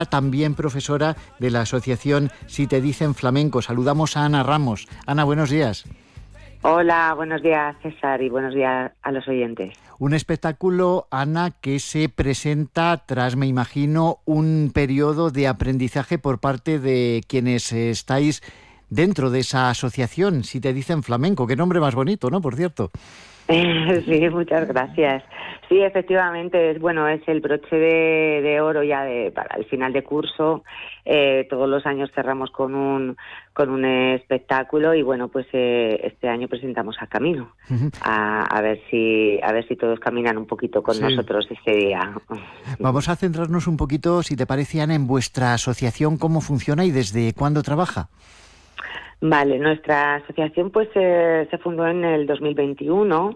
también profesora de la asociación Si te dicen flamenco. Saludamos a Ana Ramos. Ana, buenos días. Hola, buenos días César y buenos días a los oyentes. Un espectáculo, Ana, que se presenta tras, me imagino, un periodo de aprendizaje por parte de quienes estáis dentro de esa asociación, Si te dicen flamenco. Qué nombre más bonito, ¿no? Por cierto. Sí, muchas gracias. Sí, efectivamente, es el broche de oro ya para el final de curso. Todos los años cerramos con un espectáculo y este año presentamos a Camino. A ver si todos caminan un poquito con nosotros este día. Vamos a centrarnos un poquito, si te parece, Ana, en vuestra asociación, cómo funciona y desde cuándo trabaja. Vale, nuestra asociación se fundó en el 2021.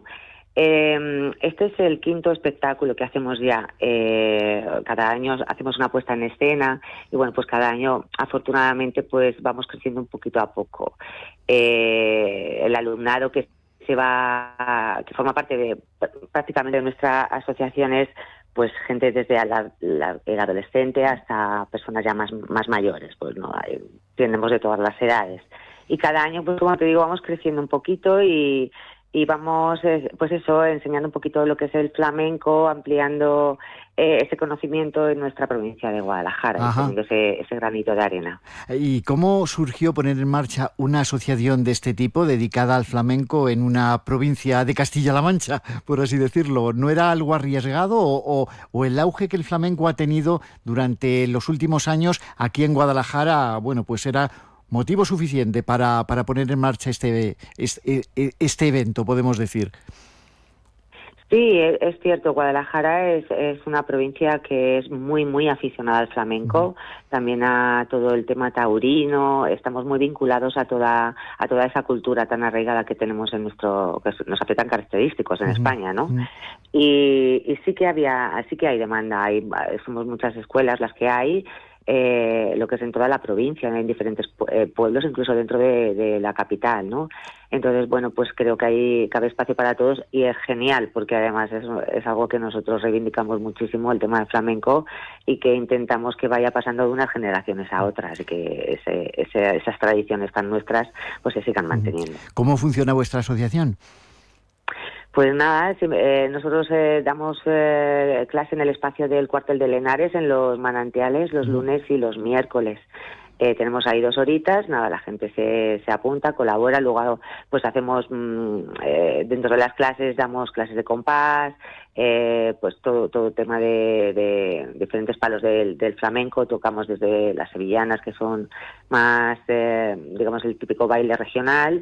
Este es el quinto espectáculo que hacemos ya. Cada año hacemos una puesta en escena y cada año afortunadamente vamos creciendo un poquito a poco. El alumnado que forma parte prácticamente de nuestra asociación es gente desde el adolescente hasta personas ya más mayores. Tenemos de todas las edades. Y cada año, como te digo, vamos creciendo un poquito y vamos, enseñando un poquito lo que es el flamenco, ampliando ese conocimiento en nuestra provincia de Guadalajara, poniendo ese granito de arena. ¿Y cómo surgió poner en marcha una asociación de este tipo dedicada al flamenco en una provincia de Castilla-La Mancha, por así decirlo? ¿No era algo arriesgado o el auge que el flamenco ha tenido durante los últimos años aquí en Guadalajara, era motivo suficiente para poner en marcha este evento, podemos decir? Sí, es cierto. Guadalajara es una provincia que es muy, muy aficionada al flamenco, también a todo el tema taurino. Estamos muy vinculados a toda esa cultura tan arraigada que tenemos que nos hace tan característicos en España, ¿no? Y sí que hay demanda. Somos muchas escuelas las que hay. Lo que es en toda la provincia, en diferentes pueblos, incluso dentro de la capital, ¿no? Entonces, creo que ahí cabe espacio para todos y es genial, porque además es algo que nosotros reivindicamos muchísimo, el tema del flamenco, y que intentamos que vaya pasando de unas generaciones a otras y que esas tradiciones tan nuestras se sigan manteniendo. ¿Cómo funciona vuestra asociación? Pues nada, nosotros damos clase en el espacio del Cuartel de Lenares, en los manantiales, los lunes y los miércoles. Tenemos ahí 2 horitas, la gente se apunta, colabora, luego hacemos, dentro de las clases, damos clases de compás, todo tema de diferentes palos del flamenco. Tocamos desde las sevillanas, que son más, el típico baile regional.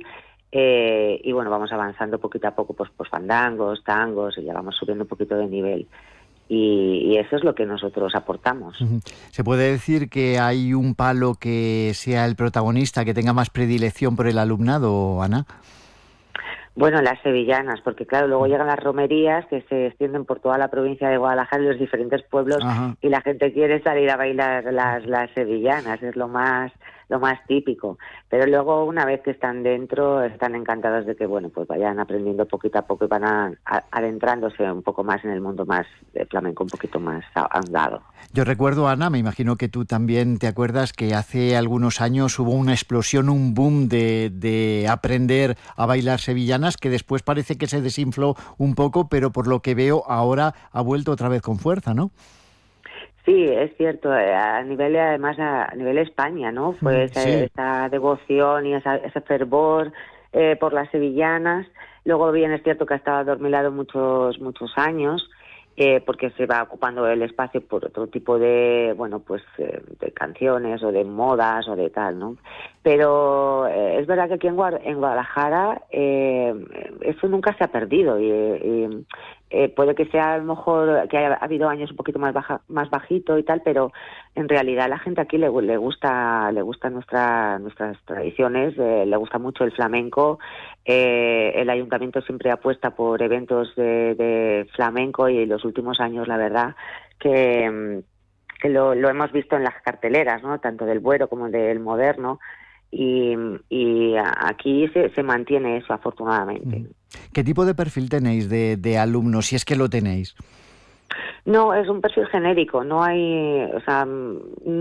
Vamos avanzando poquito a poco, fandangos, tangos, y ya vamos subiendo un poquito de nivel. Y eso es lo que nosotros aportamos. ¿Se puede decir que hay un palo que sea el protagonista, que tenga más predilección por el alumnado, Ana? Las sevillanas, porque claro, luego llegan las romerías que se extienden por toda la provincia de Guadalajara y los diferentes pueblos, y la gente quiere salir a bailar las sevillanas, es lo más típico. Pero luego, una vez que están dentro, están encantados de que vayan aprendiendo poquito a poco y van adentrándose un poco más en el mundo más de flamenco, un poquito más ahondado. Yo recuerdo, Ana, me imagino que tú también te acuerdas que hace algunos años hubo una explosión, un boom de aprender a bailar sevillanas, que después parece que se desinfló un poco, pero por lo que veo ahora ha vuelto otra vez con fuerza, ¿no? Sí, es cierto. A nivel España, ¿no? Esa devoción y ese fervor por las sevillanas. Luego bien es cierto que ha estado adormilado muchos años, porque se va ocupando el espacio por otro tipo de canciones o de modas o de tal, ¿no? Pero es verdad que aquí en Guadalajara eso nunca se ha perdido y puede que sea a lo mejor que ha habido años un poquito más bajito y tal, pero en realidad a la gente aquí le gusta nuestras tradiciones, le gusta mucho el flamenco. El ayuntamiento siempre apuesta por eventos de flamenco y en los últimos años, la verdad, que lo hemos visto en las carteleras, ¿no? Tanto del Buero como del Moderno. Y aquí se mantiene eso, afortunadamente. ¿Qué tipo de perfil tenéis de alumnos, si es que lo tenéis? No, es un perfil genérico, no hay,